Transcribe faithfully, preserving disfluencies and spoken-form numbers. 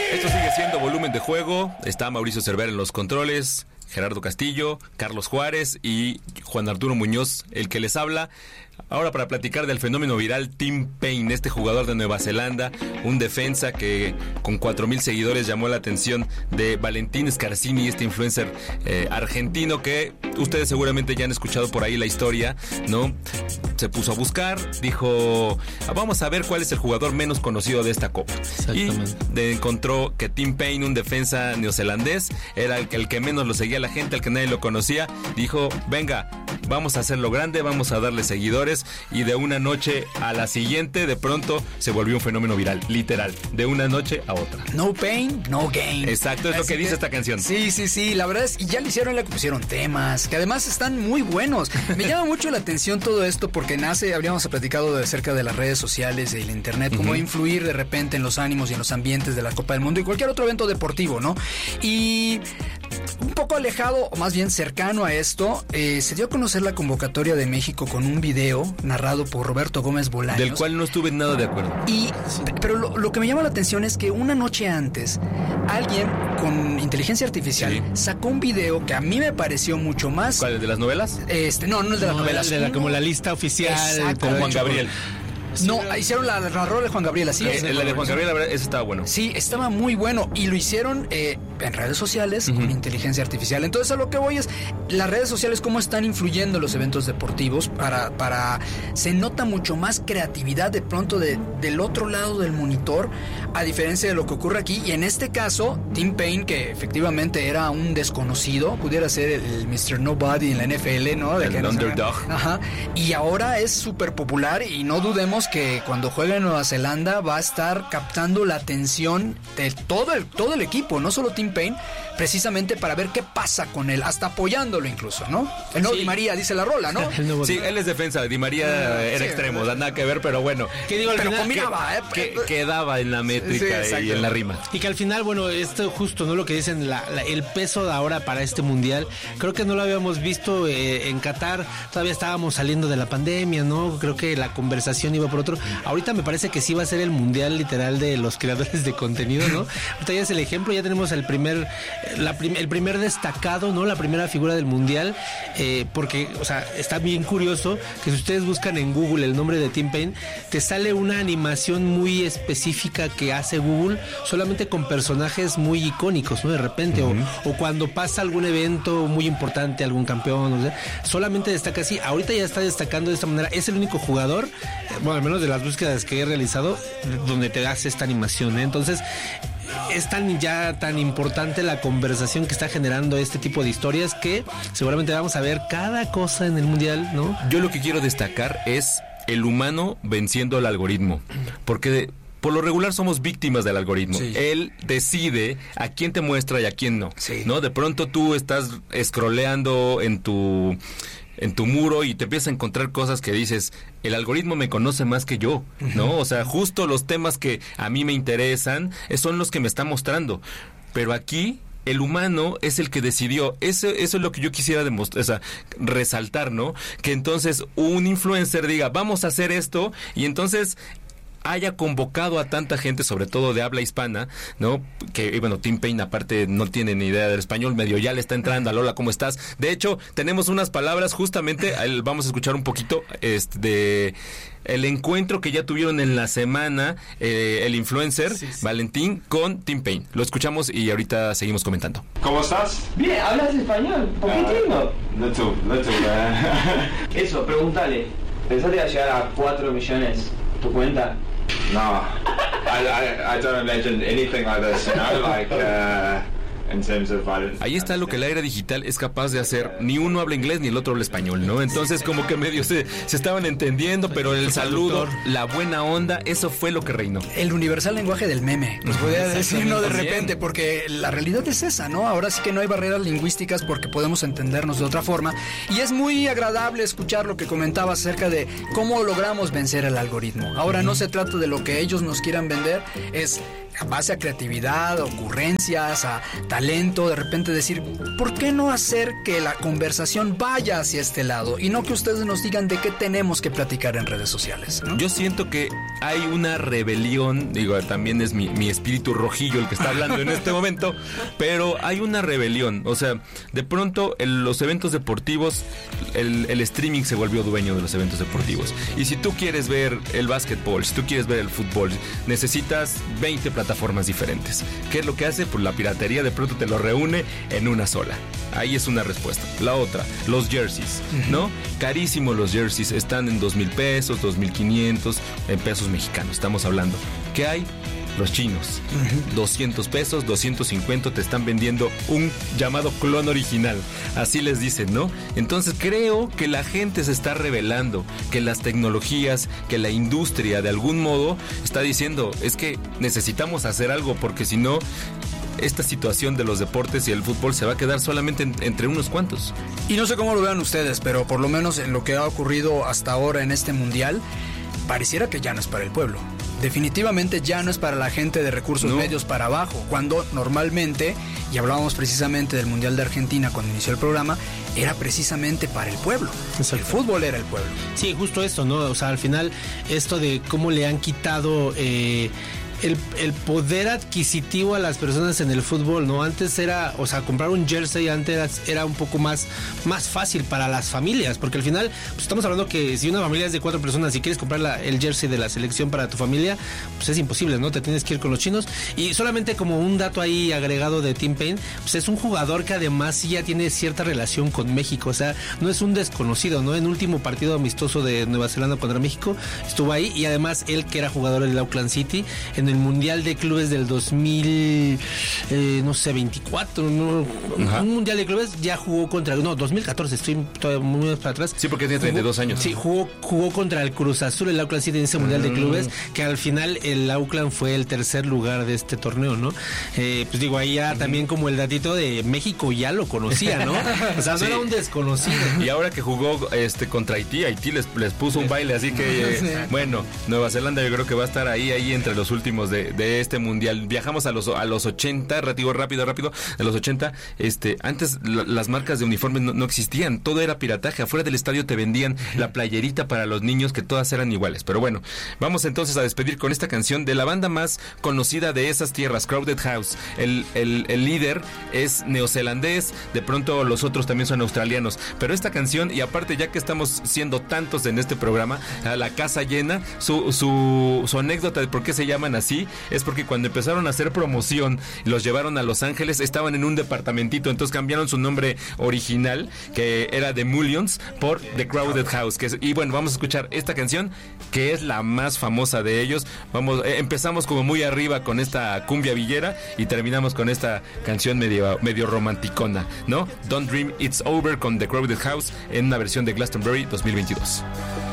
Esto sigue siendo Volumen de Juego. Está Mauricio Cervera en los controles, Gerardo Castillo, Carlos Juárez y Juan Arturo Muñoz, el que les habla. Ahora para platicar del fenómeno viral Tim Paine, este jugador de Nueva Zelanda, un defensa que con cuatro mil seguidores llamó la atención de Valentín Scarsini, este influencer eh, argentino que ustedes seguramente ya han escuchado por ahí la historia, ¿no? Se puso a buscar, dijo, vamos a ver cuál es el jugador menos conocido de esta copa. Y de, encontró que Tim Paine, un defensa neozelandés, era el, el que menos lo seguía la gente, el que nadie lo conocía. Dijo, venga, vamos a hacerlo grande, vamos a darle seguidores. Y de una noche a la siguiente, de pronto se volvió un fenómeno viral, literal, de una noche a otra. No pain, no gain. Exacto, es Así lo que, que dice esta canción. Sí, sí, sí, la verdad es, y ya le hicieron, le pusieron temas, que además están muy buenos. Me llama mucho la atención todo esto porque nace, habríamos platicado de acerca de las redes sociales y el internet, cómo uh-huh. influir de repente en los ánimos y en los ambientes de la Copa del Mundo y cualquier otro evento deportivo, ¿no? Y un poco alejado, o más bien cercano a esto, eh, se dio a conocer la convocatoria de México con un video narrado por Roberto Gómez Bolaños. Del cual no estuve nada de acuerdo. Y, pero lo, lo que me llama la atención es que una noche antes, alguien con inteligencia artificial sí. sacó un video que a mí me pareció mucho más... ¿Cuál, el de las novelas? Este, no, no es de las no, novelas. De la, como la lista oficial. Exacto, con Juan Gabriel. No, hicieron la, la rola de Juan Gabriel, así es. La de Juan Gabriel, la verdad, eso estaba bueno. Sí, estaba muy bueno y lo hicieron eh, en redes sociales uh-huh. con inteligencia artificial. Entonces a lo que voy es, las redes sociales cómo están influyendo en los eventos deportivos para, para se nota mucho más creatividad de pronto de, del otro lado del monitor, a diferencia de lo que ocurre aquí. Y en este caso, Tim Paine, que efectivamente era un desconocido, pudiera ser el, el mister Nobody en la N F L, ¿no? De el que underdog. No Ajá. Y ahora es súper popular y no dudemos que cuando juegue en Nueva Zelanda va a estar captando la atención de todo el, todo el equipo, no solo Tim Paine, precisamente para ver qué pasa con él, hasta apoyándolo incluso, ¿no? El nuevo sí. Di María, dice la rola, ¿no? Sí, él es defensa, Di María era sí, extremo, sí. nada que ver, pero bueno. ¿Qué digo, al pero final, combinaba, que, ¿eh? Que, quedaba en la métrica sí, y en la rima. Y que al final, bueno, esto justo, ¿no? Lo que dicen, la, la, el peso de ahora para este mundial, creo que no lo habíamos visto eh, en Qatar, todavía estábamos saliendo de la pandemia, ¿no? Creo que la conversación iba por otro. Ahorita me parece que sí va a ser el mundial literal de los creadores de contenido, ¿no? Ahorita ya es el ejemplo, ya tenemos el primer, la prim- el primer destacado, ¿no? La primera figura del mundial, eh, porque, o sea, está bien curioso que si ustedes buscan en Google el nombre de Tim Paine, te sale una animación muy específica que hace Google solamente con personajes muy icónicos, ¿no? De repente, uh-huh. o, o cuando pasa algún evento muy importante, algún campeón, o sea, solamente destaca así. Ahorita ya está destacando de esta manera, es el único jugador, eh, bueno, al menos de las búsquedas que he realizado, donde te hace esta animación, ¿eh? Entonces es tan ya tan importante la conversación que está generando este tipo de historias que seguramente vamos a ver cada cosa en el mundial, ¿no? Yo lo que quiero destacar es el humano venciendo al algoritmo, porque por lo regular somos víctimas del algoritmo. Sí. Él decide a quién te muestra y a quién no. Sí. ¿No? De pronto tú estás scrolleando en tu en tu muro y te empiezas a encontrar cosas que dices, el algoritmo me conoce más que yo, ¿no? O sea, justo los temas que a mí me interesan son los que me está mostrando. Pero aquí el humano es el que decidió. Eso, eso es lo que yo quisiera demostrar, o sea, resaltar, ¿no? Que entonces un influencer diga, vamos a hacer esto, y entonces haya convocado a tanta gente, sobre todo de habla hispana, ¿no? Que, bueno, Tim Paine aparte no tiene ni idea del español, medio ya le está entrando. Lola, ¿cómo estás? De hecho, tenemos unas palabras, justamente, vamos a escuchar un poquito este, de el encuentro que ya tuvieron en la semana eh, el influencer sí, sí. Valentín con Tim Paine. Lo escuchamos y ahorita seguimos comentando. ¿Cómo estás? Bien, ¿hablas español? ¿Poquitino? Uh, no tú, no tú. Uh... Eso, pregúntale. ¿Pensaste que iba a llegar a cuatro millones tu cuenta? No, I, I, I don't imagine anything like this, you know, like, uh, in terms of... Ahí está lo que la era digital es capaz de hacer. Ni uno habla inglés ni el otro habla español, ¿no? Entonces como que medio se, se estaban entendiendo, pero el saludo, la buena onda, eso fue lo que reinó. El universal lenguaje del meme, nos podría decir, ¿no? De repente, porque la realidad es esa, ¿no? Ahora sí que no hay barreras lingüísticas porque podemos entendernos de otra forma. Y es muy agradable escuchar lo que comentabas acerca de cómo logramos vencer el algoritmo. Ahora no se trata de lo que ellos nos quieran vender, es a base a creatividad, a ocurrencias, a talento, de repente decir, ¿por qué no hacer que la conversación vaya hacia este lado? Y no que ustedes nos digan de qué tenemos que platicar en redes sociales, ¿no? Yo siento que hay una rebelión, digo, también es mi, mi espíritu rojillo el que está hablando en este momento, pero hay una rebelión. O sea, de pronto en los eventos deportivos, el, el streaming se volvió dueño de los eventos deportivos. Y si tú quieres ver el básquetbol, si tú quieres ver el fútbol, necesitas veinte plataformas diferentes. ¿Qué es lo que hace? Pues la piratería de pronto te lo reúne en una sola. Ahí es una respuesta. La otra, los jerseys, ¿no? Carísimos los jerseys, están en dos mil pesos, dos mil quinientos, en pesos mexicanos, estamos hablando. ¿Qué hay? Los chinos, uh-huh. doscientos pesos, doscientos cincuenta, te están vendiendo un llamado clon original, así les dicen, ¿no? Entonces creo que la gente se está revelando, que las tecnologías, que la industria de algún modo está diciendo, es que necesitamos hacer algo, porque si no, esta situación de los deportes y el fútbol se va a quedar solamente en, entre unos cuantos. Y no sé cómo lo vean ustedes, pero por lo menos en lo que ha ocurrido hasta ahora en este mundial, pareciera que ya no es para el pueblo. Definitivamente ya no es para la gente de recursos no. medios para abajo, cuando normalmente, y hablábamos precisamente del Mundial de Argentina cuando inició el programa, era precisamente para el pueblo. Exacto. El fútbol era el pueblo. Sí, justo esto, ¿no? O sea, al final, esto de cómo le han quitado eh, el, el poder adquisitivo a las personas en el fútbol, ¿no? Antes era, o sea, comprar un jersey antes era, era un poco más, más fácil para las familias, porque al final, pues estamos hablando que si una familia es de cuatro personas y quieres comprar la, el jersey de la selección para tu familia, pues es imposible, ¿no? Te tienes que ir con los chinos. Y solamente como un dato ahí agregado de Tim Payne, pues es un jugador que además sí ya tiene cierta relación con México, o sea, no es un desconocido, ¿no? En el último partido amistoso de Nueva Zelanda contra México estuvo ahí, y además él, que era jugador del Auckland City, en el Mundial de Clubes del dos mil, eh, no sé, veinticuatro, ¿no? Un Mundial de Clubes ya jugó contra, no, dos mil catorce, estoy todavía muy para atrás. Sí, porque tiene treinta y dos jugó, años. Sí, jugó, jugó contra el Cruz Azul, el Auckland City en ese Mundial mm. de Clubes, que al final el Auckland fue el tercer lugar de este torneo, ¿no? Eh, pues digo, ahí ya mm. también como el datito de México ya lo conocía, ¿no? O sea, no sí. era un desconocido. Y ahora que jugó este contra Haití, Haití les, les puso un baile, así que, eh, sí. bueno, Nueva Zelanda yo creo que va a estar ahí, ahí entre los últimos de, de este mundial. Viajamos a los a los ochenta, rápido, rápido, rápido, a los ochenta, este, antes la, las marcas de uniformes no, no existían, todo era pirataje, afuera del estadio te vendían la playerita para los niños, que todas eran iguales. Pero bueno, vamos entonces a despedir con esta canción de la banda más conocida de esas tierras, Crowded House. El, el, el líder es neozelandés, de pronto los otros también son australianos, pero esta canción, y aparte ya que estamos siendo tantos en este programa, a la casa llena, su, su, su anécdota de por qué se llaman así, es porque cuando empezaron a hacer promoción, los llevaron a Los Ángeles, estaban en un departamentito, entonces cambiaron su nombre original, que era The Mullions, por The Crowded House, que es, y bueno, vamos a escuchar esta canción, que es la más famosa de ellos. Vamos, eh, empezamos como muy arriba con esta cumbia villera y terminamos con esta canción medio, medio romanticona, ¿no? Don't Dream It's Over con The Crowded House en una versión de Glastonbury dos mil veintidós.